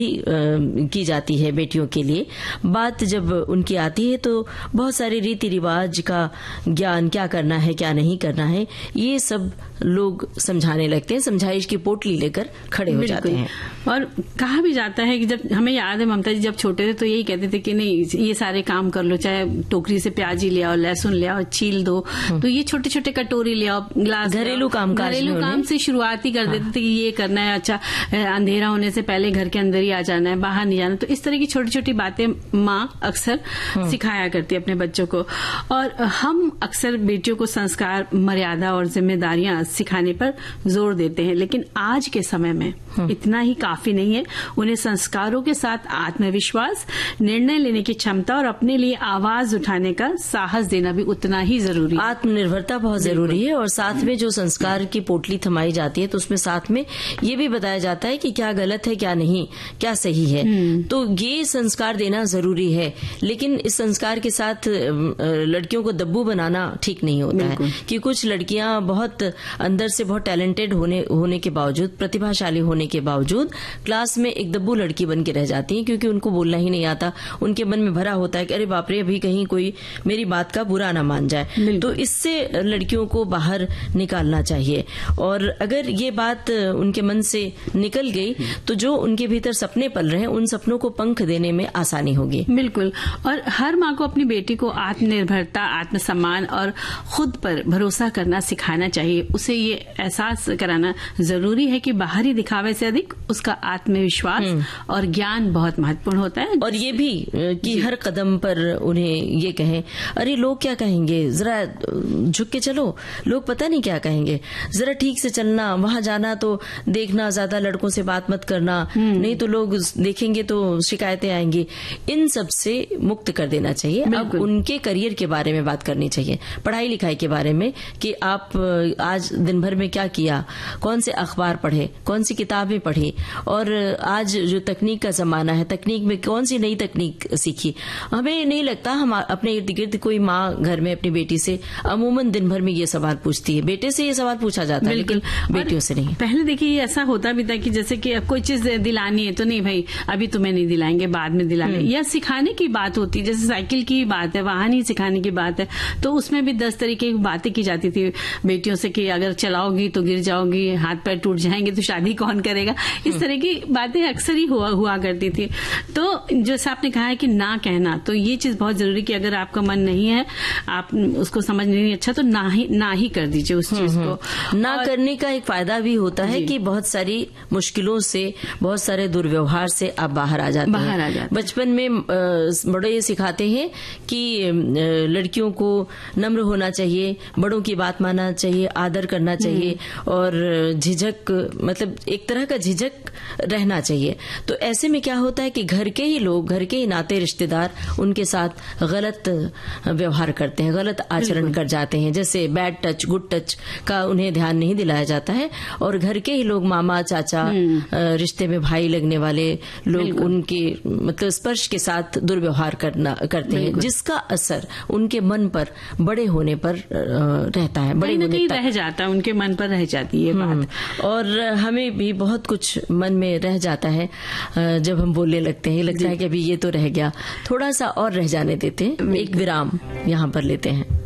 की जाती है बेटियों के लिए। बात जब उनकी आती है तो बहुत सारे रीति रिवाज का ज्ञान, क्या करना है क्या नहीं करना है, ये सब लोग समझाने लगते हैं, समझाइश की पोटली लेकर खड़े हो जाते हैं। और कहा भी जाता है कि जब हमें याद है ममता जी जब छोटे थे तो यही कहते थे कि नहीं ये सारे काम कर लो, चाहे टोकरी से प्याज ही ले आओ, लहसुन ले आओ, छील दो, तो ये छोटे छोटे कटोरी ले आओ, ग्लास, घरेलू काम से शुरुआत ही कर देते थे कि ये करना है, अच्छा अंधेरा होने से पहले घर के अंदर ही आ जाना है, बाहर नहीं जाना। तो इस तरह की छोटी छोटी बातें माँ अक्सर सिखाया करती है अपने बच्चों को। और हम अक्सर बेटियों को संस्कार, मर्यादा और जिम्मेदारियां सिखाने पर जोर देते हैं, लेकिन आज के समय में इतना ही काफी नहीं है। उन्हें संस्कारों के साथ आत्मविश्वास, निर्णय लेने की क्षमता और अपने लिए आवाज उठाने का साहस देना भी उतना ही जरूरी है। आत्मनिर्भरता बहुत जरूरी है। और साथ में जो संस्कार की पोटली थमाई जाती है तो उसमें साथ में ये भी बताया जाता है कि क्या गलत है क्या नहीं, क्या सही है। तो ये संस्कार देना जरूरी है, लेकिन इस संस्कार के साथ लड़कियों को दब्बू बनाना ठीक नहीं होता है। कि कुछ लड़कियां बहुत अंदर से बहुत टैलेंटेड होने के बावजूद, प्रतिभाशाली होने के बावजूद क्लास में एक दब्बू लड़की बन के रह जाती हैं, क्योंकि उनको बोलना ही नहीं आता। उनके मन में भरा होता है कि अरे बाप रे, अभी कहीं कोई मेरी बात का बुरा ना मान जाए। तो इससे लड़कियों को बाहर निकालना चाहिए। और अगर ये बात उनके मन से निकल गई तो जो उनके भीतर सपने पल रहे हैं उन सपनों को पंख देने में आसानी होगी। बिल्कुल। और हर माँ को अपनी बेटी को आत्मनिर्भरता, आत्मसम्मान और खुद पर भरोसा करना सिखाना चाहिए। उसे ये एहसास कराना जरूरी है कि बाहरी दिखावे से अधिक उसका आत्मविश्वास और ज्ञान बहुत महत्वपूर्ण होता है। और ये भी कि हर कदम पर उन्हें ये कहें, अरे लोग क्या कहेंगे, जरा झुक के चलो, लोग पता नहीं क्या कहेंगे, जरा ठीक से चलना, वहां जाना तो देखना, ज्यादा लड़कों से बात मत करना, नहीं तो लोग देखेंगे तो शिकायतें आएंगी। इन सब से मुक्त कर देना चाहिए। अब उनके करियर के बारे में बात करनी चाहिए, पढ़ाई लिखाई के बारे में कि आप आज दिन भर में क्या किया, कौन से अखबार पढ़े, कौन सी किताबें पढ़ी, और आज जो तकनीक का जमाना है, तकनीक में कौन सी नई तकनीक सीखी। हमें नहीं लगता हम अपने इर्द गिर्द कोई माँ घर में अपनी बेटी से अमूमन दिन भर में ये सवाल पूछती है। बेटे से ये सवाल पूछा जाता है, लेकिन बेटियों से नहीं। पहले देखिए ऐसा होता भी था कि जैसे कि कोई चीज दिलानी है तो नहीं भाई अभी तुम्हें नहीं दिलाएंगे, बाद में दिलाने, या सिखाने की बात होती, जैसे साइकिल की बात है, वाहन ही सिखाने की बात है, तो उसमें भी 10 तरीके की बातें की जाती थी बेटियों से कि अगर चलाओगी तो गिर जाओगी, हाथ पैर टूट जाएंगे तो शादी कौन करेगा। इस तरह की बातें अक्सर ही हुआ करती थी। तो जैसे आपने कहा है कि ना कहना, तो ये चीज बहुत जरूरी कि अगर आपका मन नहीं है, आप उसको समझ नहीं अच्छा, तो ना ही कर दीजिए उस चीज को। ना करने का एक फायदा भी होता है कि बहुत सारी मुश्किलों से, बहुत सारे दुर्व्यवहार से आप बाहर आ जाते हैं। बचपन में बड़े ये सिखाते हैं कि लड़कियों को नम्र होना चाहिए, बड़ों की बात मानना चाहिए, आदर करना चाहिए, और झिझक, मतलब एक तरह का झिझक रहना चाहिए। तो ऐसे में क्या होता है कि घर के ही लोग, घर के ही नाते रिश्तेदार उनके साथ गलत व्यवहार करते हैं, गलत आचरण कर जाते हैं। जैसे बैड टच, गुड टच का उन्हें ध्यान नहीं दिलाया जाता है, और घर के ही लोग, मामा चाचा, रिश्ते में भाई लगने वाले लोग, उनके मतलब स्पर्श के साथ दुर्व्यवहार करते हैं, जिसका असर उनके मन पर बड़े होने पर रहता है, बड़े होने तक रह जाता है, उनके मन पर रह जाती है बात। और हमें भी बहुत कुछ मन में रह जाता है जब हम बोलने लगते हैं। लगता है कि अभी ये तो रह गया, थोड़ा सा और रह जाने देते हैं, एक विराम यहाँ पर लेते हैं।